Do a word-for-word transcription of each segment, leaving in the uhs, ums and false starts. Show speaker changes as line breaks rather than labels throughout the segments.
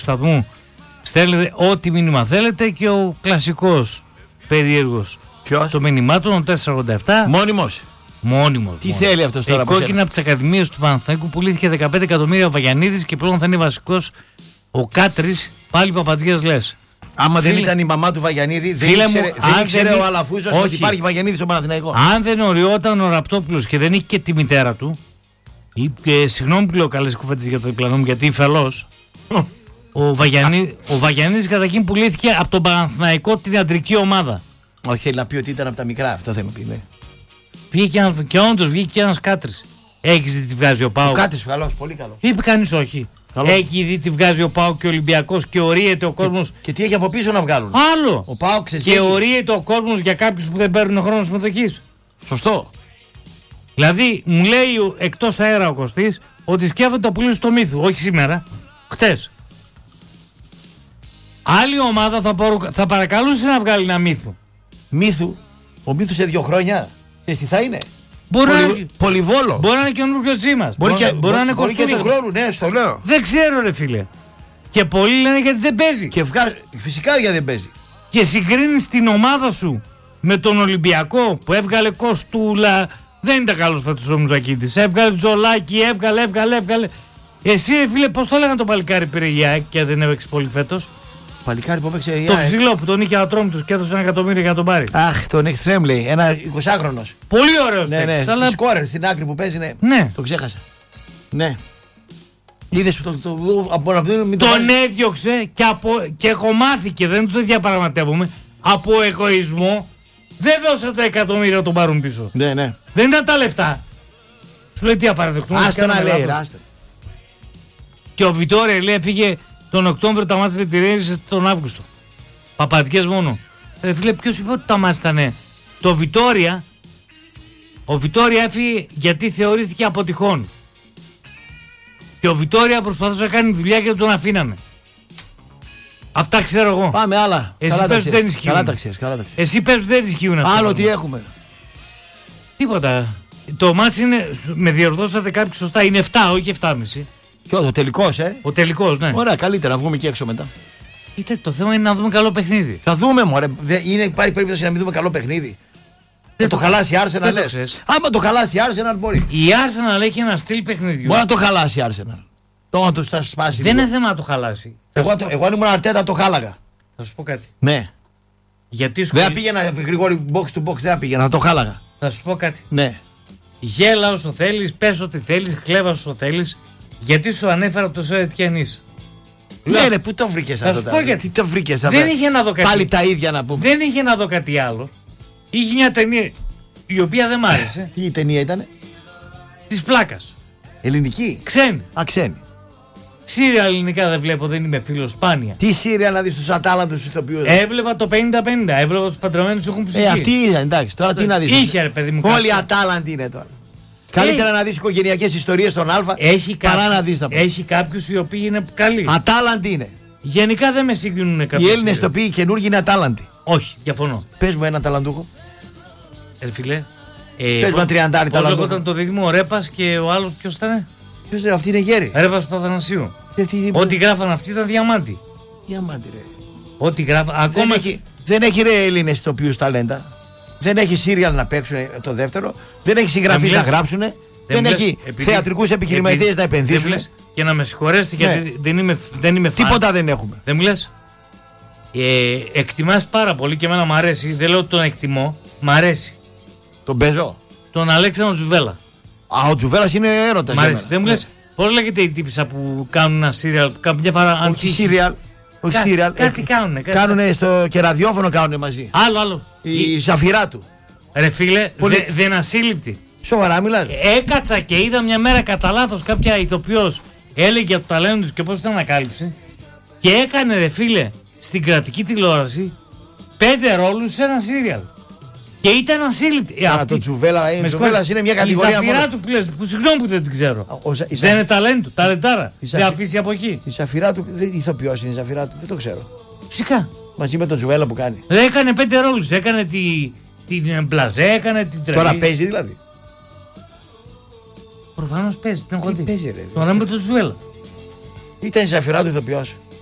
σταθμού στέλνετε ό,τι μήνυμα θέλετε και ο κλασικός περίεργος των μηνυμάτων, ο τετρακόσια ογδόντα επτά.
Μόνιμος.
Μόνιμος.
Τι μόνιμος. Θέλει αυτός τώρα?
Η κόκκινα από τις ακαδημίες του Παναθηναϊκού πουλήθηκε δεκαπέντε εκατομμύρια ο Βαγιανίδης και πλέον θα είναι βασικός ο Κάτρης. Πάλι Παπατζίας λες.
Άμα φίλε, δεν ήταν η μαμά του Βαγιανίδη, δεν ήξερε, μου, δεν ήξερε δεν... ο Αλαφούζος ότι υπάρχει Βαγιανίδης στο Παναθηναϊκό.
Αν δεν οριόταν ο Ραπτόπουλος και δεν είχε και τη μητέρα του, ή, και συγγνώμη που λέω καλές κουβέντες για το διπλανό μου, γιατί υφελός, ο, Βαγιανί, ο Βαγιανίδης κατά εκείνη πουλήθηκε από τον Παναθηναϊκό την αντρική ομάδα.
Όχι, θέλει να πει ότι ήταν από τα μικρά, αυτό θέλει να πει. Ναι.
Βγήκε και όντως βγήκε και ένας Κάτρης. Έχεις δει τι βγάζει ο Πάοκ?
Ο Κάτρης, καλός, πολύ καλός.
Είπε κανείς όχι. Καλό. Έχει δει τι βγάζει ο Πάοκ και ο Ολυμπιακός και ορίεται ο κόσμος.
Και, και τι έχει από πίσω να βγάλουν?
Άλλο.
Ο Πάοκ
και ορίεται ο κόσμος για κάποιους που δεν παίρνουν χρόνο συμμετοχής.
Σωστό.
Δηλαδή μου λέει εκτός αέρα ο Κωστής ότι σκέφτεται το πουλήσει στο Μύθου. Όχι σήμερα, χτες. Άλλη ομάδα θα, παρου... θα παρακαλούσε να βγάλει ένα Μύθου.
Μύθου. Ο Μύθου σε δύο χρόνια. Και τι θα είναι?
Μπορεί
Πολυ...
να...
Πολυβόλο.
Μπορεί να είναι και ο Νούρκιος Τζίμας.
Μπορεί,
μπορεί,
και...
μπορεί να είναι
μπορεί και του χρόνου, ναι, στο λέω.
Δεν ξέρω, ρε φίλε. Και πολλοί λένε γιατί δεν παίζει.
Και βγα... Φυσικά γιατί δεν παίζει.
Και συγκρίνεις την ομάδα σου με τον Ολυμπιακό που έβγαλε Κοστούλα. Δεν ήταν καλός φέτος ο Μουζακίτης. Έβγαλε Τζολάκι, έβγαλε, έβγαλε, έβγαλε. Εσύ, ρε φίλε, πώς το λέγανε το παλικάρι πήρε η ΑΕΚ και δεν έπαιξε πολύ φέτος?
Παλικάρι που έπαιξε η ΑΕΚ.
Το ψηλό που τον είχε ατρόμητος και έδωσε ένα εκατομμύριο για να τον πάρει.
Αχ, τον Extreme λέει. Ένα εικοσάχρονος.
Πολύ ωραίος
ναι,
παίκτης.
Ναι, αλλά... σκόρερ στην άκρη που παίζει, ναι.
Ναι.
Το ξέχασα. Ναι. Είδες που το, το, από, από,
μην τον το έδιωξε και, από, και έχω μάθει και δεν το διαπραγματεύομαι. Από εγωισμό δεν δώσε το εκατομμύριο να τον πάρουν πίσω.
Ναι, ναι.
Δεν ήταν τα λεφτά. Σου λέει τι απαραδεχτούμε.
Άστο να λέει, άστο.
Και ο Βιτόρια λέει έφυγε τον Οκτώβριο, τα μάτια με τη Ρέιζε τον Αύγουστο. Παπατικές μόνο. Ρε φίλε, ποιος είπε ότι τα μάτια ήταν? Το Βιτόρια. Ο Βιτόρια έφυγε γιατί θεωρήθηκε αποτυχών. Και ο Βιτόρια προσπαθούσε να κάνει δουλειά και τον αφήνανε. Αυτά ξέρω εγώ.
Πάμε άλλα.
Εσύ πες δεν ισχύουν.
Καλά τα ξέρεις, καλά τα ξέρεις.
Εσύ πες δεν ισχύουν αυτά.
Άλλο τι έχουμε.
Τίποτα. Το μάτς είναι, με διορθώσατε κάποιοι σωστά, είναι επτά, όχι επτά και μισό.
Και ο τελικός, ε.
Ο τελικός, ναι.
Ωραία, καλύτερα να βγούμε και έξω μετά.
Είτε το θέμα είναι να δούμε καλό παιχνίδι.
Θα δούμε, μωρέ. Είναι, υπάρχει περίπτωση να μην δούμε καλό παιχνίδι. Δεν το χαλάσει η Arsenal, λες. Άμα το χαλάσει η Arsenal μπορεί.
Η Arsenal έχει ένα στυλ παιχνιδιού.
Μπορεί να το χαλάσει η Arsenal. Το του θα σπάσει.
Δεν είναι θέμα να το χαλάσει.
Εγώ, το, εγώ αν ήμουν Αρτέτα το χάλαγα.
Θα σου πω κάτι.
Ναι.
Γιατί σου
δεν θα πήγαινα γρήγορη box to box, δεν θα πήγαινα, το χάλαγα.
Θα σου πω κάτι.
Ναι.
Γέλα όσο θέλεις, πες ό,τι θέλεις, κλέβα όσο θέλεις. Γιατί σου ανέφερα το Σόι Ετιανής.
Ναι, ρε, πού το βρήκες αυτό?
Θα σου πω γιατί.
Τι το βρήκες αυτό?
Δεν είχε να δω κάτι.
Πάλι τα ίδια να πούμε.
Δεν είχε να δω κάτι άλλο. Είχε μια ταινία η οποία δεν μ' άρεσε.
Τι η ταινία ήτανε?
Της πλάκας.
Ελληνική.
Ξένη.
Α, ξένη.
Σύρια ελληνικά δεν βλέπω, δεν είμαι φίλος, σπάνια.
Τι Σύρια να δεις τους ατάλαντους ηθοποιούς?
Έβλεπα το πενήντα πενήντα, έβλεπα τους παντρεμένους έχουν ψυχή.
Ε, αυτή ήταν, εντάξει, τώρα τι να δεις?
Είχε, ρε παιδί μου.
Όλοι ατάλαντοι είναι τώρα. Καλύτερα ε, να δεις οικογενειακές ιστορίες στον Α
έχει
παρά
κάποιο,
να δεις τα πράγματα.
Έχει κάποιους οι οποίοι είναι καλοί.
Ατάλαντοι είναι.
Γενικά δεν με συγκρίνουν κάποιοι.
Οι Έλληνες ηθοποιοί καινούργιοι είναι ατάλαντοι.
Όχι, διαφωνώ.
Πες μου ένα ταλαντούχο.
Ε, φίλε.
Ε, Πες μου ένα τριαντάρι ταλαντούχο.
Όταν το δίδυμο ο Ρέπας και ο άλλος ποιος ήταν?
Ποιος είναι, αυτή είναι γέρη.
Ρέπας Παπαθανασίου.
Αυτή...
Ό,τι γράφαν αυτοί ήταν διαμάντι.
Διαμάντι, ρε.
Ό,τι γράφαν.
Δεν,
ακόμα...
έχει, δεν έχει ρε Έλληνες ηθοποιούς ταλέντα. Δεν έχει σύριαλ να παίξουν το δεύτερο. Δεν έχει συγγραφείς να γράψουν. Δεν, δεν έχει θεατρικούς επιχειρηματίες να επενδύσουν.
Και να με συγχωρέσετε ναι. γιατί δεν είμαι, δεν είμαι φαν.
Τίποτα δεν έχουμε.
Δεν μου λες. Ε, εκτιμάς πάρα πολύ και εμένα μου αρέσει. Δεν λέω ότι τον εκτιμώ. Μ' αρέσει.
Τον παίζω.
Τον Αλέξανδρο Τζουβέλα.
Α, ο Τζουβέλας είναι έρωτας.
Μ' αρέσει. Δεν μου λες. Πώς λέγεται η τύπισσα που κάνουν ένα σύριαλ. Κάποια φορά.
Όχι σύριαλ. Όχι
Κα,
σύριαλ.
Κάτι κάνουνε. Κάτι
κάνουνε στο και ραδιόφωνο κάνουνε μαζί.
Άλλο, άλλο.
Η, η Ζαφυρά του.
Ρε φίλε,
πολύ...
δε, δεν ασύλληπτη.
Σοβαρά μιλάς?
Έκατσα και είδα μια μέρα κατά λάθος κάποια ηθοποιός έλεγε για το ταλέντο τους και πώς την ανακάλυψε. Και έκανε ρε φίλε στην κρατική τηλεόραση πέντε ρόλους σε ένα σύριαλ. Και ήταν ασύλληπτη.
Άρα το Τζουβέλα, ο Τζουβέλας είναι μια κατηγορία μόνο.
Η Ζαφυρά του που λες, που συγγνώμη που δεν την ξέρω.
Ο, ζα,
δεν είναι ταλέντο, ταλεντάρα. Δεν αφήσει από εκεί.
Η Ζαφυρά του, δεν ηθοποιός είναι η Ζαφυρά του, δεν το ξέρω.
Φυσικά.
Μαζί με τον Τζουβέλα που κάνει.
Έκανε πέντε ρόλους, έκανε τη, την Μπλαζέ, έκανε την τρελή.
Τώρα παίζει δηλαδή.
Προφανώς παίζει, την έχω δει.
Παίζει, ρε,
τώρα με τον Τζουβέλα.
Ήταν η Ζαφυρά του ηθοποιός.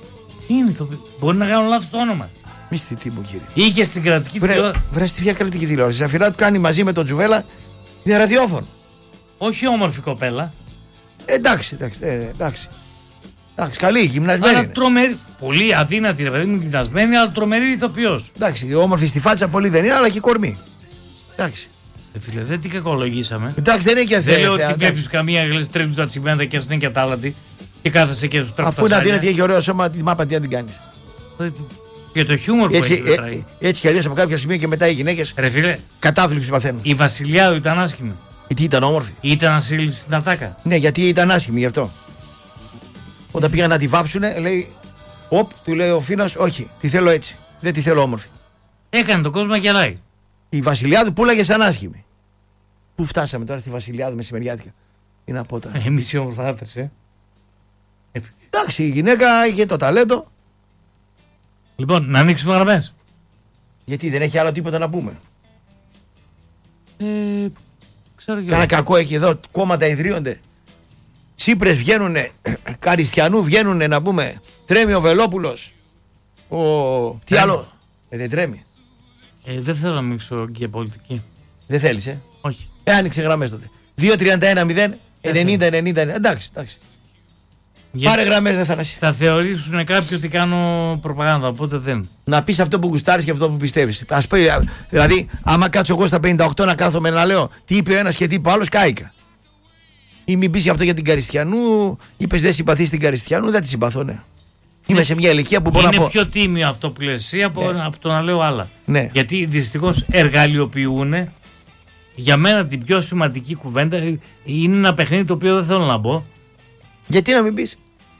Είναι ηθοποιός. Μπορεί να κάνω λάθος το όνομα.
Μισθή τι μου κύριε.
Είχε στην κρατική τηλεόραση.
Βρε στη ποια κρατική τηλεόραση. Η Ζαφυράτου κάνει μαζί με τον Τζουβέλα διαραδιόφωνο.
Όχι όμορφη κοπέλα.
Ε, εντάξει, εντάξει, ε, εντάξει. Εντάξει, καλή, γυμνασμένη.
Αλλά
είναι.
τρομερή. Πολύ αδύνατη, ρε παιδί μου, γυμνασμένη, αλλά τρομερή ηθοποιός.
Εντάξει, όμορφη στη φάτσα πολύ δεν είναι, αλλά έχει κορμί. Εντάξει.
Ε, φίλε, δεν την κακολογήσαμε.
Εντάξει, δεν είναι και
Δεν
θέα.
λέω ότι βλέπει καμία γλέσσα τρέχει τα τσιμέντα και είναι και ατάλλαντη και κάθεσαι και σου τρέχει.
Αφού είναι αδύνατη και έχει ωραίο σώμα, τη μάπα τι να την κάνει.
Και το χιούμορ που
Έτσι,
έχει μετράει.
ε, έτσι κι αλλιώ από κάποια σημεία και μετά οι γυναίκες
Ρε φίλε,
κατάθλιψη παθαίνουν.
η Βασιλιάδου ήταν άσχημη.
Γιατί ήταν όμορφη.
Ήταν ασύλληψη στην ατάκα.
Ναι, γιατί ήταν άσχημη γι' αυτό. Όταν πήγαν να τη βάψουνε, λέει. Οπ, του λέει ο Φίνος, όχι, τη θέλω έτσι. Δεν τη θέλω όμορφη.
Έκανε τον κόσμο να γελάει.
Η Βασιλιάδου πούλαγε σαν άσχημη. Πού φτάσαμε τώρα στη Βασιλιάδου μεσημεριάτικα. Τι να πω τώρα.
Εμείς οι όμορφάτρες, ε.
Εντάξει, η γυναίκα είχε το ταλέντο.
Λοιπόν, να ανοίξουμε γραμμές.
Γιατί δεν έχει άλλο τίποτα να πούμε.
Ε, ξέρω και
Κάνα κακό έχει εδώ, κόμματα ιδρύονται. Τσίπρες βγαίνουνε, Καριστιανού βγαίνουνε να πούμε. Τρέμει ο Βελόπουλος. Ο... Τι
Τρέμει.
άλλο. Ε, δεν τρέμει.
Ε, δεν θέλω να ανοίξω και πολιτική.
Δεν θέλεις, ε.
Όχι.
Ε, άνοιξε γραμμές τότε. δύο τριάντα ένα μηδέν ενενήντα ενενήντα. Εντάξει, εντάξει.
Γιατί
Πάρε γραμμές, δεν θα ανασύ.
θα θεωρήσουν κάποιοι ότι κάνω προπαγάνδα, οπότε δεν.
Να πεις αυτό που γουστάρεις και αυτό που πιστεύεις. Ας πει, δηλαδή, άμα κάτσω εγώ στα πενήντα οκτώ να κάθομαι να λέω τι είπε ο ένας και τι είπε ο άλλος, κάηκα. Ή μην πεις αυτό για την Καριστιανού, είπες δεν συμπαθείς την Καριστιανού, δεν τη συμπαθώ, ναι. Είμαι σε μια ηλικία που μπορώ
είναι
να πω.
πιο τίμιο αυτό που λες εσύ από,
Ναι.
από το να λέω άλλα.
Ναι.
Γιατί δυστυχώς εργαλειοποιούν. Για μένα την πιο σημαντική κουβέντα είναι ένα παιχνίδι το οποίο δεν θέλω να μπω.
Γιατί να μην πεις.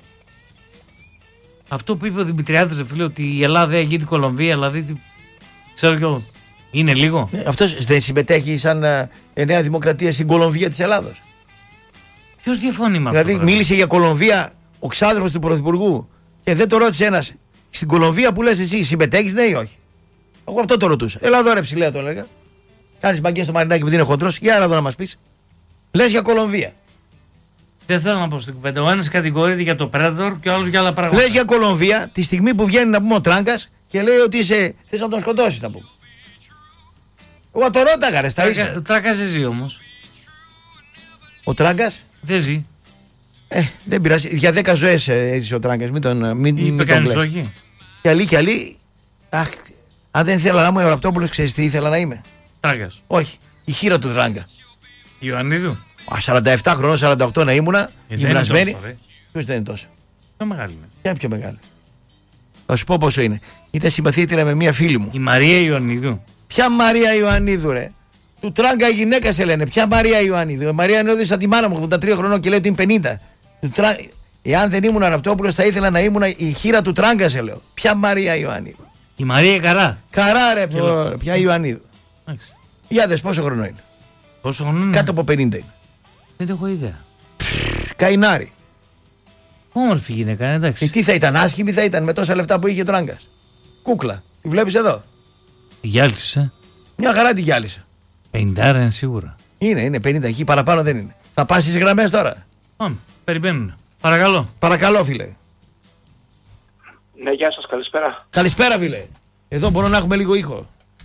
Αυτό που είπε ο Δημητριάδης, ρε φίλε, ότι η Ελλάδα δεν γίνει Κολομβία, δηλαδή. τι- Ξέρω κι εγώ. Είναι λίγο.
Ναι, αυτός δεν συμμετέχει σαν ε, ε, Νέα Δημοκρατία στην Κολομβία της Ελλάδος.
Ποιο διαφωνεί με αυτό.
Δηλαδή,
τώρα?
μίλησε για Κολομβία ο ξάδερφος του Πρωθυπουργού και δεν το ρώτησε ένας. Στην Κολομβία που λες εσύ, συμμετέχεις, ναι ή όχι. Εγώ αυτό το ρωτούσα. Έλα εδώ ρε ψηλέα, το έλεγα. Κάνεις μπαγκές στο μαρινάκι επειδή είναι χοντρός. Για έλα εδώ να μας πεις. Λες για Κολομβία.
Δεν θέλω να πω στην κουβέντα. Ο ένας κατηγορείται για το Predator και ο άλλος για άλλα πράγματα.
Λες για Κολομβία τη στιγμή που βγαίνει να πούμε ο Τράγκας και λέει ότι είσαι. Θες να τον σκοτώσεις να πούμε. Εγώ το ρώταγα ρε στα ίσα.
Τράκα, Τράκα δεν ζει όμως.
Ο Τράγκας.
Δεν ζει.
Ε, δεν πειράζει. Για δέκα ζωές ε, έζησε ο Τράγκας. Μην τον, μην,
Είπε
μην τον
κανείς
κλαις.
όχι.
Και αλλή και αλλή. Αχ, αν δεν ήθελα να είμαι ο Ραπτόπουλος, ξέρεις τι ήθελα να είμαι.
Τράκας.
Όχι. Η χείρα του Τράγκα.
Ιωαννίδου.
Α, σαράντα επτά χρονών, σαράντα οκτώ να ήμουνα.
Ε, δεν
γυμνασμένη.
είναι τόσο, ρε.
Ποιος δεν είναι τόσο.
Πιο μεγάλη είναι.
Ποια πιο μεγάλη. Θα σου πω πόσο είναι. Ήταν συμπαθήτηρα με μία φίλη μου.
Η Μαρία Ιωαννίδου.
Ποια Μαρία Ιωαννίδου, ρε. Του Τράγκα η γυναίκα σε λένε. Ποια Μαρία Ιωαννίδου. Η Μαρία Ιωαννίδου σαν τη μάνα μου, ογδόντα τρία χρονών και λέει ότι είναι πενήντα. Του Τρά... Εάν δεν ήμουν Ραπτόπουλος, θα ήθελα να ήμουν η χείρα του Τράγκα, σε λέω. Ποια Μαρία Ιωαννίδου.
Η Μαρία Καρά.
Καρά, ρε, πο... ποια Ιωαννίδου.
Εντάξει.
Για δες πόσο χρόνο είναι.
Πόσο χρόνο είναι?
Κάτω από πενήντα είναι.
Δεν έχω ιδέα.
Καϊνάρη.
Όμορφη γυναίκα, είναι, εντάξει.
Και τι θα ήταν, άσχημη θα ήταν με τόσα λεφτά που είχε ο Τράγκας. Κούκλα. Τη βλέπεις εδώ.
Τη γυάλισες,
Μια χαρά τη γυάλισα.
πενήντα είναι σίγουρα.
Είναι, είναι πενήντα εκεί, παραπάνω δεν είναι. Θα πας στις γραμμές τώρα.
Πάμε, περιμένουν. Παρακαλώ.
Παρακαλώ, φίλε.
Ναι, γεια σας, καλησπέρα.
Καλησπέρα, φίλε. Εδώ μπορώ να έχουμε λίγο ήχο.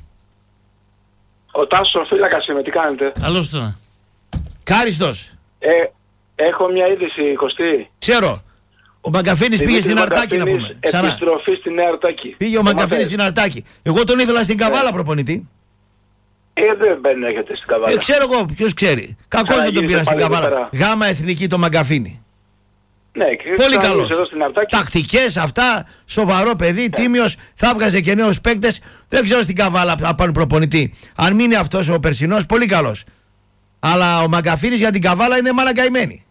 Ο Τάσος ο Φύλακας είμαι, τι κάνετε?
Καλώς τώρα.
Κάριστος.
Ε, έχω μια είδηση, Κωστή.
Ξέρω. Ο Μαγκαφίνης πήγε στην Αρτάκη να πούμε. Ξανά.
Επιστροφή στη Νέα Αρτάκη.
Πήγε ο Μαγκαφίνης στην Αρτάκη. Εγώ τον ήθελα στην Καβάλα προπονητή.
Ε, δεν μπαίνει, έχετε στην Καβάλα.
Ε, ξέρω εγώ, ποιος ξέρει. Κακώς δεν τον
Ξαναγύρισε
πήρα στην
πάλι εδώ
Καβάλα.
πέρα.
Γάμα εθνική το Μαγκαφίνη.
Ναι, και
Πολύ
ξαναγύρισε
καλός.
εδώ στην Αρτάκη.
Τακτικές αυτά, σοβαρό παιδί, τίμιος, θα έβγαζε και νέους παίκτες. Δεν ξέρω στην Καβάλα θα πάρουν προπονητή. Αν μείνει αυτός ο περσινός, πολύ καλός. Αλλά ο Μαγκαφίνης για την Καβάλα είναι μάνα καημένη.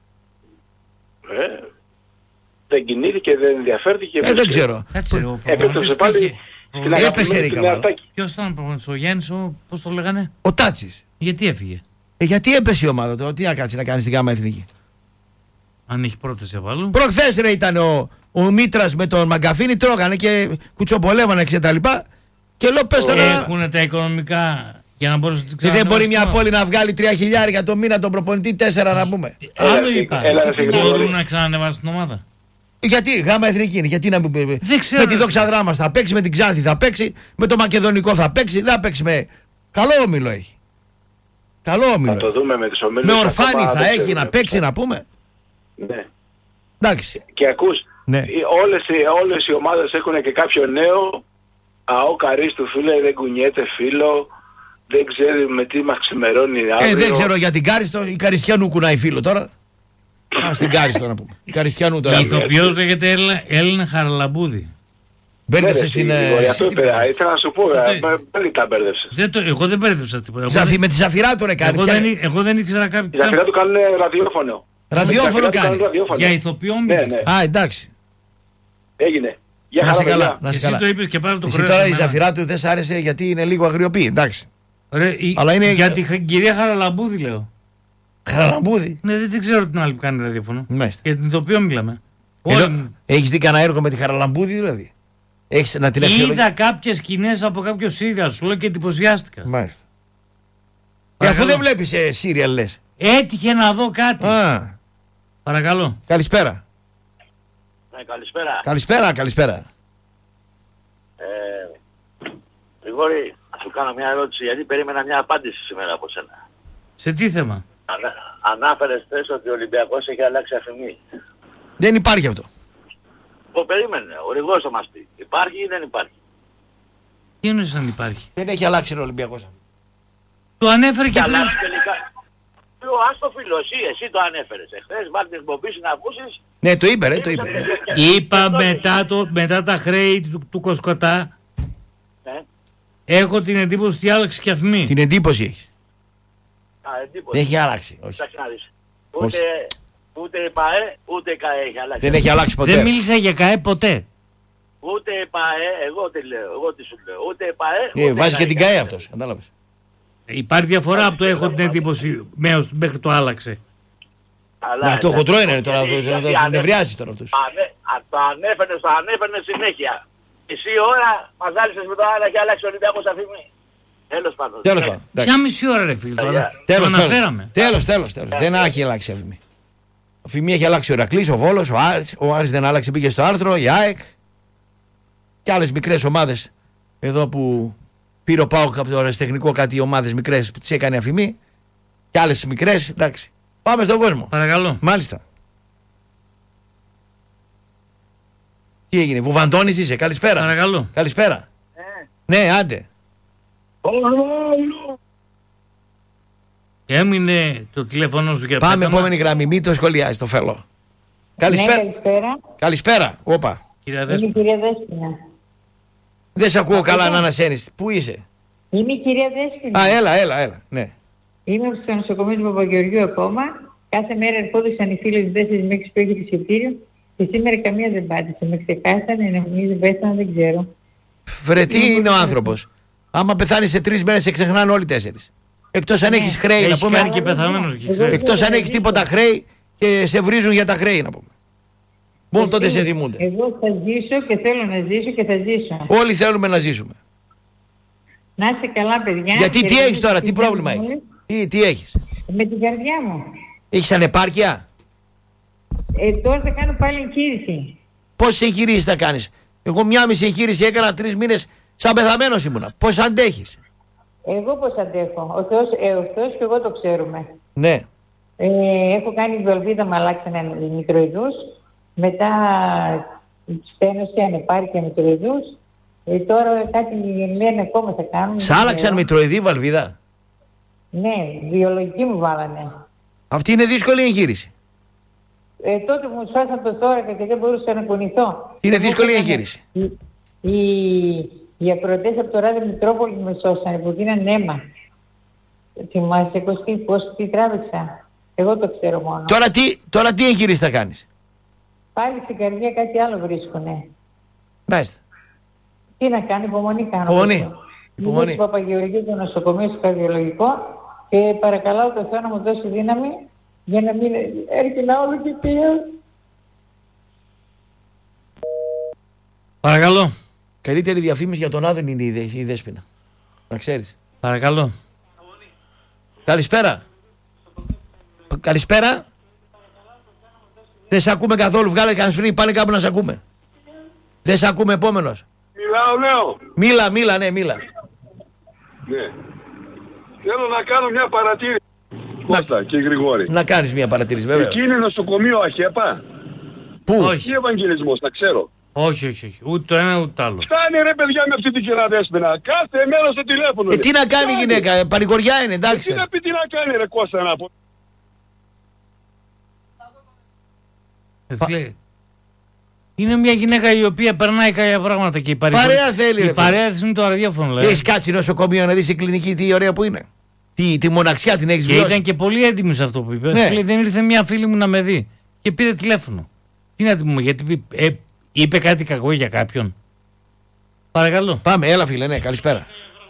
Ε, δεν κινήθηκε, δεν ενδιαφέρθηκε.
Ε, δεν ξέρω.
Κάτσε, ο
Επέστρεψε
προπονητής
πάλι
πήγε.
στην
Έπεσε,
αγαπημένη
ρε,
του
Καβάλα.
Νέα Αρτάκη.
Ποιος ήταν ο προπονητής, ο Γιάννης, ο... πώς το λέγανε?
Ο Τάτσης.
Γιατί έφυγε?
Ε, γιατί έπεσε η ομάδα του, τι να κάτσει να κάνει στην Γάμα εθνική.
Αν έχει πρόταση από αλλού.
Προχθές ρε ήταν ο, ο Μήτρας με τον Μαγκαφίνη, τρώγανε και κουτσοπολεύανε και τα λοιπά. Και λέω πες το να...
Έχουν τα οικονομικά για να μπορούν να
Και δεν μπορεί μια πόλη να βγάλει τρία χιλιάρικα το μήνα τον προπονητή, τέσσερα να πούμε.
Άλλο
Έλα,
είπα.
έλα,
Τι
έλα,
μπορούν
έλα.
να ξανανεβάσουν την ομάδα.
Γιατί, γάμα εθνική είναι, γιατί να μην.
Δεν ξέρω,
με τη
ρε.
Δόξα Δράμας θα παίξει, με την Ξάνθη θα παίξει, με το Μακεδονικό θα παίξει, δεν θα παίξει με. Καλό όμιλο έχει. Καλό όμιλο.
Θα το
έχει.
δούμε με τους ομίλους.
Με Ορφάνη
ακόμα
θα
δεν
έχει
ξέρουμε.
να παίξει, να πούμε.
Ναι.
Εντάξει.
Και ακούς,
Ναι.
οι- όλες, οι- όλες οι ομάδες έχουν και κάποιο νέο. ΑΟ Καρίστου, φίλε, δεν κουνιέται φίλο. Δεν ξέρει με τι μας ξημερώνει αύριο.
Ε, δεν ξέρω για την Κάριστο, η Καριστιανού κουνάει φίλο τώρα. Α, στην Κάριστο να πούμε. Η Καριστιανού τώρα.
Η ηθοποιός λέγεται Έλληνα- Έλληνα Χαραλαμπούδη.
Ναι,
Μπέρδεψε
ρε,
στην.
Γρηγόρη,
ε,
αυτό
στην-
είπε, ήθελα να σου πω,
Τότε-
ε, πάλι τα μπέρδεψες.
Δεν το, εγώ δεν μπέρδεψα τίποτα. Εγώ,
Ζαφι-
δεν-
Με τη Ζαφυρά τώρα κάνει.
εγώ,
Ποια-
δεν, εγώ δεν ήξερα
Οι
κάποιο.
Ζαφυρά του κάνουν ραδιόφωνο.
Ραδιόφωνο
Οι Ζαφυρά του
κάνει.
κάνουν ραδιόφωνο.
Για ηθοποιό
Ναι,
μίλησε.
ναι.
Α, εντάξει.
Έγινε. Για
Να είσαι
χαρά,
καλά.
παιδιά.
Να είσαι
Εσύ
καλά.
το είπες και πάρα το
Εσύ
χρέος
τώρα
σε
η
μένα.
Ζαφυρά του δεν σ' άρεσε γιατί είναι λίγο αγριοποιή. Εντάξει.
Ρε, η-
Αλλά είναι-
Για την κυρία Χαραλαμπούδη λέω.
Χαραλαμπούδη.
Ναι, δεν, δεν ξέρω την άλλη που κάνει ραδιόφωνο.
Μάλιστα.
Για την ηθοποιό μιλάμε.
Ενώ,
Όχι.
έχεις δει κανένα έργο με τη Χαραλαμπούδη δηλαδή. Έχεις να την αξιολογήσεις.
Είδα κάποιες σκηνές από κάποιο σύριαλ σου λέω και εντυπωσιάστηκα.
Μάλιστα. Ε,
Παρακαλώ.
αφού δεν βλέπεις ε, σύριαλ λες.
Έτυχε να δω κάτι.
Α,
Παρακαλώ.
καλησπέρα.
Ναι, καλησπέρα.
Καλησπέρα, καλησπέρα.
Ε, Γρηγόρη, να σου κάνω μια ερώτηση, γιατί περίμενα μια απάντηση σήμερα από σένα.
Σε τι θέμα.
Ανα, ανάφερες χθες ότι ο Ολυμπιακός έχει αλλάξει αφημί.
Δεν υπάρχει αυτό.
Το περίμενε, ο Ρηγός θα μας πει. Υπάρχει ή δεν υπάρχει.
Τι εννοείς αν υπάρχει.
Δεν έχει αλλάξει ο Ολυμπιακός.
Το ανέφερε και
Και αλλάζει
αυτός.
τελικά. Λέω, ας το φίλο, εσύ, εσύ το ανέφερες. Εχθές βάλτε την εκπομπή σου να ακούσεις.
Ναι, το είπε, ρε, το είπε.
Είπα μετά, το, μετά τα χρέη του, του Κοσκοτά,
Ναι.
έχω την εντύπωση ότι άλλαξε και αφημί.
Την εντύπωση έχει.
Α, εντύπωση.
Δεν έχει αλλάξει. Όχι.
Κοίταξε να δεις.
Όχι.
Ούτε, ούτε η ΠΑΕ, ούτε η ΚΑΕ έχει αλλάξει.
Δεν έχει αλλάξει ποτέ.
Δεν μίλησα για ΚΑΕ ποτέ.
Ούτε η ΠΑΕ, εγώ τι λέω, εγώ τι σου λέω. Ούτε η ΠΑΕ.
Ε,
ούτε η
βάζει και την
έχει
ΚΑΕ
αλλάξει.
αυτός. Κατάλαβες.
Υπάρχει διαφορά από το έχω την εντύπωση έως- μέχρι το άλλαξε.
Αλλά,
Μα αυτό
εντάξει,
χοντρό είναι τώρα.
γιατί-
Θα
γιατί
τον
ανέφερε-
νευριάζει τώρα αυτός.
ανέ- α, Το ανέφερε, το ανέφερε συνέχεια. Μισή ώρα μας άλυσες με το άλλο και άλλαξε ο Ολυμπιακός αφήμι. Τέλος πάντων.
Τέλος
Ναι.
πάντων. εντάξει.
Ποια μισή ώρα ρε φίλε τώρα.
Τέλος,
Το
Τέλος,
αναφέραμε.
τέλος, τέλος, τέλος. Δεν έχει αλλάξει η αφημί. Η αφημί έχει αλλάξει ο Ηρακλής, ο Βόλος, ο Άρης. Ο Άρης δεν άλλαξε, πήγε στο άρθρο, η ΑΕΚ. Και άλλες μικρές ομάδες εδώ που πήρε ο ΠΑΟΚ από το αεραστεχνικό κάτι ομάδες μικρές που τις έκανε αφημί. Και άλλες μικρές, εντάξει. Πάμε στον κόσμο.
Παρακαλώ.
Μάλιστα. Τι έγινε, Βουβαντώνης είσαι, καλησπέρα.
Παρακαλώ.
Καλησπέρα. Ναι, άντε.
Έμεινε το τηλέφωνο σου για
Πάμε
πέταμα.
επόμενη γραμμή, μην το σχολιάζει, το φέλω. Καλησπέρα.
Ναι, καλησπέρα.
Καλησπέρα. Όπα.
Κυρία
Είμαι η
Δέσποινα.
κυρία Δέσποινα.
Δεν σε ακούω καλά να ανασένεις. Πού είσαι?
Είμαι η κυρία Δέσποινα.
Α, έλα, έλα, έλα. Ναι.
Είμαι στο νοσοκομείο του Παπαγεωργίου ακόμα. Κάθε μέρα ερχόντουσαν οι φίλοι του τέσσερι με έξι που έχει εισιτήριο και σήμερα καμία δεν πάτησε. Με ξεχάσανε, νομίζω πέθανα, δεν ξέρω.
Βρε, τι είναι ο άνθρωπος. Άμα πεθάνει σε τρεις μέρες σε ξεχνάνε όλοι τέσσερις. Εκτός αν έχεις χρέη, να
Έχει
πούμε.
κάνει και πεθαμένος και
Εγώ-
ξέρει.
Εκτός αν έχεις τίποτα χρέη και σε βρίζουν για τα χρέη, να πούμε. Μόνο τότε σε θυμούνται.
Εγώ θα ζήσω και θέλω να ζήσω και θα ζήσω.
Όλοι θέλουμε να ζήσουμε.
Να είστε καλά, παιδιά.
Γιατί τι
Χαιρετίζω
έχεις τώρα,
τις
τι πρόβλημα
φίλες
έχεις?
μου.
Τι, τι έχεις?
Με την καρδιά μου.
Έχεις ανεπάρκεια?
Ε, τώρα θα κάνω πάλι εγχείρηση.
Πόσες εγχειρήσεις θα κάνεις? Εγώ μια μισή εγχείρηση έκανα τρεις μήνες σαν πεθαμένος ήμουνα. Πώς αντέχεις?
Εγώ πώς αντέχω. Ο Θεός, ε, ο Θεός και εγώ το ξέρουμε.
Ναι.
Ε, έχω κάνει βελβίδα, με αλλάξανε μητροειδούς. Μετά στένωση, ανεπάρκεια μητροειδούς. Ε, τώρα κάτι λένε ακόμα θα κάνουν.
Σ'
δεν
άλλαξαν
ξέρω.
μητροειδή βαλβίδα.
Ναι, βιολογική μου βάλανε.
Αυτή είναι δύσκολη εγχείρηση.
Ε, τότε μου σφάσαν το θώρακα και δεν μπορούσα να κουνηθώ.
Είναι
Εγώ
δύσκολη
έκανα-
εγχείρηση.
Οι, οι, οι ακροατές από το ράδιο Μητρόπολη με σώσανε που δίναν αίμα. Θυμάσαι, Κωστή, πώς τι τράβηξα. Εγώ το ξέρω μόνο.
Τώρα τι, τώρα τι εγχείρηση θα κάνεις?
Πάλι στην καρδιά κάτι άλλο βρίσκουνε.
Μάλιστα.
Τι να κάνω, υπομονή κάνω.
Υπομονή.
Είμαι
Υπομονή.
στο Παπαγεωργίου το νοσοκομείο στο καρδιολογικό και παρακαλάω το Θεό να μου δώσει δύναμη για να μην έρχεται όλο και πια.
Παρακαλώ.
Καλύτερη διαφήμιση για τον Άδων είναι η, Δε- η Δέσποινα. Να ξέρεις.
Παρακαλώ. Καλησπέρα.
Καλησπέρα. Δεν σε ακούμε καθόλου. Βγάλε κανένα πάνε κάπου να σε ακούμε. Δεν σε ακούμε, επόμενος.
Μιλάω, λέω.
Μίλα, μίλα, ναι, μίλα.
Ναι. Θέλω να κάνω μια παρατήρηση. Κώστα και Γρηγόρη.
Να κάνεις μια παρατήρηση, βέβαια.
Εκεί είναι νοσοκομείο Αχέπα.
Πού?
Όχι.
Τι ευαγγελισμός, τα ξέρω.
Όχι, όχι, όχι. Ούτε το ένα ούτε το άλλο.
Φτάνει ρε παιδιά με αυτή την κυραδέσποινα. Κάθε μέρα στο τηλέφωνο.
Ε, τι να κάνει η γυναίκα, ε, παρηγοριά είναι,
Ε,
εντάξει.
τι να πει, τι να κάνει ρε Κώστα να πω.
Ε, φίλε, είναι μια γυναίκα η οποία περνάει κάποια πράγματα και η παρέα.
Παρέα θέλει, ρε
Η παρέα της είναι το ραδιόφωνο, λέει.
Έχεις κάτσει νοσοκομείο να δεις η κλινική τι ωραία που είναι. Τι, τη μοναξιά την έχεις
Και
βιώσει.
ήταν και πολύ έντιμη σε αυτό που είπε.
Ναι.
Λέει, δεν ήρθε μια φίλη μου να με δει. Και πήρε τηλέφωνο. Τι να τη πούμε, γιατί ε, είπε κάτι κακό για κάποιον. Παρακαλώ.
Πάμε, έλα φίλε, ναι, καλησπέρα.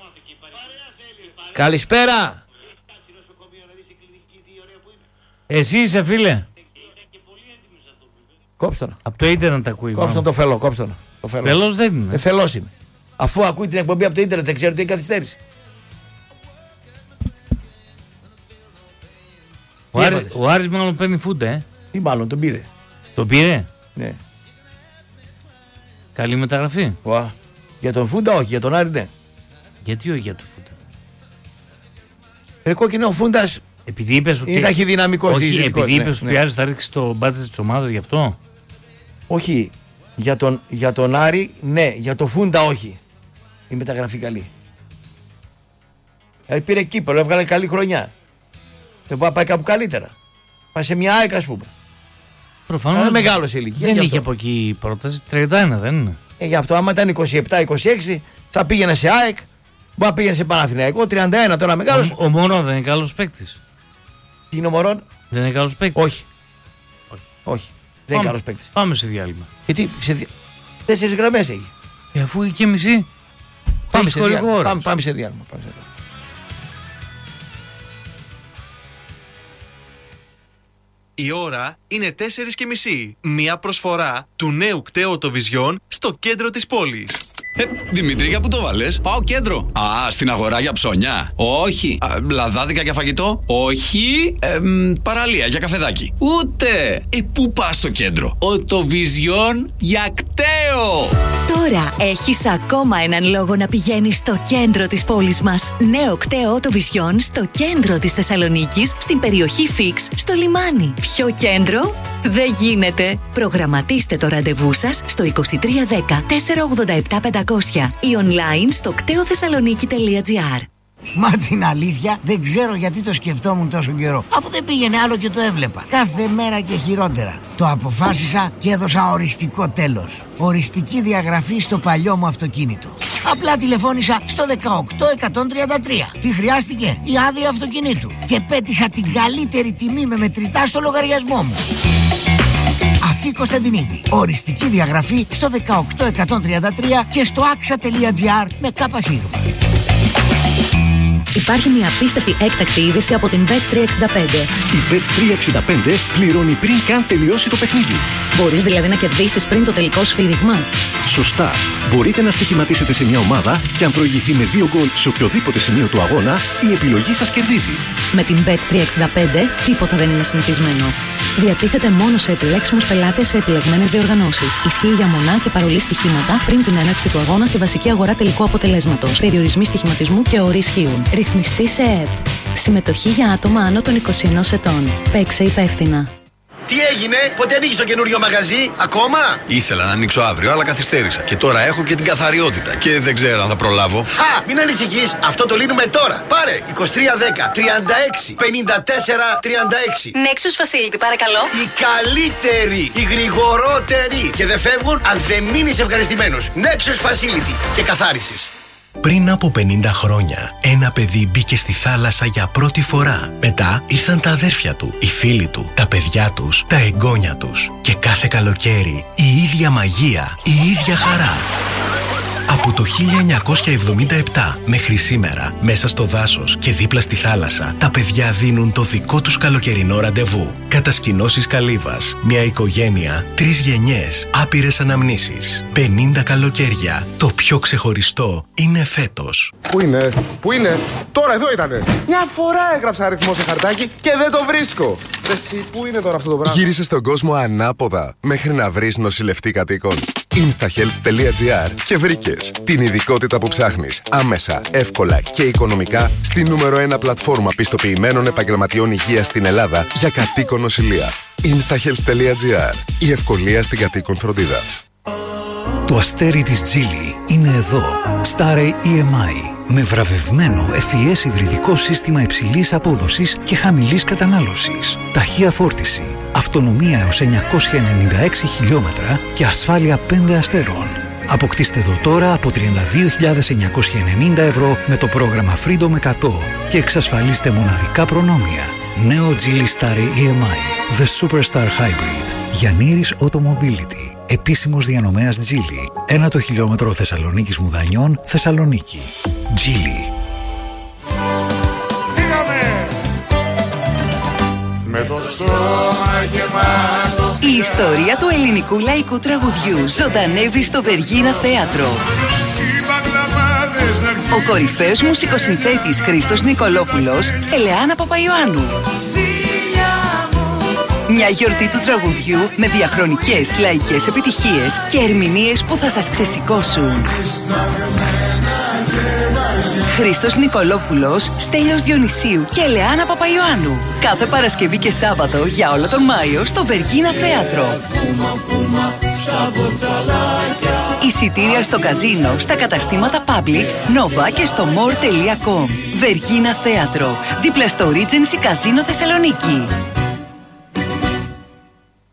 Καλησπέρα.
Εσύ είσαι φίλε.
Κόψτε τον.
Από το ίντερνετ ακούει.
Κόψτε τον το φελό, κόψτε τον. Το φελό.
Τέλος δεν είναι.
Ε, φελός είναι. Αφού ακούει την εκπομπή από το ίντερνετ, δεν ξέρω τι έχει καθυστέρηση.
Ο,
Τι
Άρης,
έπαθες?
ο Άρης μάλλον παίρνει φούντα, ε.
Τι μάλλον, τον πήρε.
Το πήρε.
Ναι.
Καλή μεταγραφή.
Ουα. Για τον Φούντα όχι, για τον Άρη ναι.
Γιατί όχι για το φούντα.
Ρε κόκκινο, ο Φούντας
Επειδή είπες ότι.
είναι ταχυδυναμικός.
Όχι,
διαιτητικός,
επειδή
ναι,
είπες ότι
ναι.
ο Άρης θα ρίξει το μπάτζετ της ομάδας γι' αυτό.
Όχι, για τον, για τον Άρη ναι, για τον Φούντα όχι. Η μεταγραφή καλή. Δηλαδή πήρε κύπελο, έβγαλε καλή χρονιά. Δεν μπορεί να πάει κάπου καλύτερα. Πάει σε μια ΑΕΚ ας πούμε.
Προφανώς.
Είναι μεγάλο σε ηλικία.
Δεν
γι'
είχε
αυτό.
από εκεί πρόταση. τριάντα ένα δεν είναι.
Ε, γι' αυτό άμα ήταν είκοσι επτά είκοσι έξι θα πήγαινε σε ΑΕΚ. Μπορεί να πήγαινε σε Παναθηναϊκό. τριάντα ένα τώρα μεγάλος.
Ο, ο Μωρόν δεν είναι καλός παίκτης.
Τι είναι ο Μωρόν?
Δεν είναι καλός παίκτης.
Όχι.
Όχι.
Όχι. Δεν είναι καλός παίκτης.
Πάμε σε διάλειμμα.
Γιατί σε δι... τέσσερις γραμμές έχει.
Ε, αφού είναι και μισή.
Πάμε
έχει
σε,
χορηγό
διάλειμμα.
ώρα.
Πάμε, πάμε σε διάλειμμα. Πάμε σε διάλειμμα.
Η ώρα είναι τέσσερις και μισή. Μία προσφορά του νέου κταίου το Vision στο κέντρο της πόλης.
Ε, Δημήτρη, για πού το βάλες?
Πάω κέντρο.
Α, στην αγορά για ψώνια.
Όχι.
Α, λαδάδικα για φαγητό.
Όχι.
Ε, μ, παραλία για καφεδάκι.
Ούτε.
Ε, πού πας στο κέντρο?
Ο το Vision για κταίο.
Τώρα έχεις ακόμα έναν λόγο να πηγαίνεις στο κέντρο της πόλης μας. Νέο κταίο το Vision στο κέντρο της Θεσσαλονίκης, στην περιοχή Φίξ, στο λιμάνι. Ποιο κέντρο? Δεν γίνεται. Προγραμματίστε το ραντεβού σας στο είκοσι τρία δέκα τετρακόσια ογδόντα επτά πεντακόσια ή online στο κτέοθεσσαλονίκη τελεία τζι άρ.
Μα την αλήθεια δεν ξέρω γιατί το σκεφτόμουν τόσο καιρό. Αφού δεν πήγαινε άλλο και το έβλεπα. Κάθε μέρα και χειρότερα. Το αποφάσισα και έδωσα οριστικό τέλος. Οριστική διαγραφή στο παλιό μου αυτοκίνητο. Απλά τηλεφώνησα στο δεκαοκτώ εκατόν τριάντα τρία. Τι χρειάστηκε? Η άδεια αυτοκινήτου. Και πέτυχα την καλύτερη τιμή με μετρητά στο λογαριασμό μου. Αφή Κωνσταντινίδη. Οριστική διαγραφή στο δεκαοκτώ εκατόν τριάντα τρία και στο άξα τελεία τζι άρ με ΚΣ.
Υπάρχει μια απίστευτη έκτακτη είδηση από την μπετ τριακόσια εξήντα πέντε.
Η μπετ τριακόσια εξήντα πέντε πληρώνει πριν καν τελειώσει το παιχνίδι.
Μπορείς δηλαδή να κερδίσεις πριν το τελικό σφύριγμα.
Σωστά. Μπορείτε να στοιχηματίσετε σε μια ομάδα και αν προηγηθεί με δύο γκολ σε οποιοδήποτε σημείο του αγώνα, η επιλογή σας κερδίζει.
Με την μπετ τριακόσια εξήντα πέντε τίποτα δεν είναι συνηθισμένο. Διατίθεται μόνο σε επιλέξιμους πελάτες σε επιλεγμένες διοργανώσεις. Ισχύει για μονά και παρολί στοιχήματα πριν την έναρξη του αγώνα στη βασική αγορά τελικού αποτελέσματος. Περιορισμοί στοιχηματισμού και όροι ισχύουν. Ρυθμιστή σε ΕΕΠ. Συμμετοχή για άτομα άνω των είκοσι ενός ετών. Παίξε υπεύθυνα.
Τι έγινε, πότε ανοίγεις το καινούριο μαγαζί, ακόμα?
Ήθελα να ανοίξω αύριο, αλλά καθυστέρησα. Και τώρα έχω και την καθαριότητα. Και δεν ξέρω αν θα προλάβω.
Χα! Μην ανησυχείς, αυτό το λύνουμε τώρα. Πάρε είκοσι τρία δέκα τριάντα έξι πενήντα τέσσερα τριάντα έξι.
Nexus Facility, παρακαλώ.
Οι καλύτεροι, οι γρηγορότεροι. Και δεν φεύγουν αν δεν μείνεις ευχαριστημένος. Nexus Facility και καθάρισες.
Πριν από πενήντα χρόνια, ένα παιδί μπήκε στη θάλασσα για πρώτη φορά. Μετά ήρθαν τα αδέρφια του, οι φίλοι του, τα παιδιά τους, τα εγγόνια τους. Και κάθε καλοκαίρι η ίδια μαγεία, η ίδια χαρά. Από το χίλια εννιακόσια εβδομήντα επτά μέχρι σήμερα, μέσα στο δάσος και δίπλα στη θάλασσα, τα παιδιά δίνουν το δικό τους καλοκαιρινό ραντεβού. Κατασκηνώσεις Καλύβας, μια οικογένεια, τρεις γενιές, άπειρες αναμνήσεις. πενήντα καλοκαίρια. Το πιο ξεχωριστό είναι φέτος.
Πού είναι, πού είναι, τώρα εδώ ήτανε. Μια φορά έγραψα αριθμό σε χαρτάκι και δεν το βρίσκω. Εσύ, πού είναι τώρα αυτό το πράγμα?
Γύρισε στον κόσμο ανάποδα μέχρι να βρεις νοσηλευτή κατοίκων. instahealth τελεία gr και βρήκες την ειδικότητα που ψάχνεις άμεσα, εύκολα και οικονομικά στη νούμερο ένα πλατφόρμα πιστοποιημένων επαγγελματιών υγείας στην Ελλάδα για κατοίκον νοσηλεία. instahealth τελεία gr. Η ευκολία στην κατοίκον φροντίδα.
Το αστέρι της Geely είναι εδώ. Starry ι εμ άι. Με βραβευμένο εφ ι ες υβριδικό σύστημα υψηλής απόδοσης και χαμηλής κατανάλωσης. Ταχεία φόρτιση, αυτονομία έως εννιακόσια ενενήντα έξι χιλιόμετρα και ασφάλεια πέντε αστέρων. Αποκτήστε το τώρα από τριάντα δύο χιλιάδες εννιακόσια ενενήντα ευρώ με το πρόγραμμα Freedom εκατό και εξασφαλίστε μοναδικά προνόμια. Νέο Geely Starry ι εμ άι. The Superstar Hybrid. Γιαννήρης Automobility. Επίσημος διανομέας Geely. Ένα το χιλιόμετρο Θεσσαλονίκης Μουδανιών, Θεσσαλονίκη. Geely.
Πήγαμε με το στόμα γεμάτο.
Η ιστορία του ελληνικού λαϊκού τραγουδιού ζωντανεύει στο Βεργίνα Θέατρο. Ο κορυφαίος μουσικοσυνθέτης Χρήστος Νικολόπουλος σε Ελεάνα Παπαϊωάννου. Μια γιορτή του τραγουδιού με διαχρονικές λαϊκές επιτυχίες και ερμηνείες που θα σας ξεσηκώσουν. Χρήστος Νικολόπουλος, Στέλιος Διονυσίου και Ελεάνα Παπαϊωάννου. Κάθε Παρασκευή και Σάββατο για όλο τον Μάιο στο Βεργίνα Θέατρο. Εισιτήρια στο καζίνο, στα καταστήματα Public, Nova και στο more τελεία com. Βεργίνα Θέατρο, δίπλα στο Regency Καζίνο Θεσσαλονίκη.